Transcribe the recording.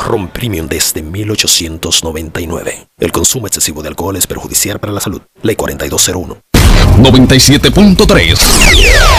Ron Premium desde 1899. El consumo excesivo de alcohol es perjudicial para la salud. Ley 4201. 97.3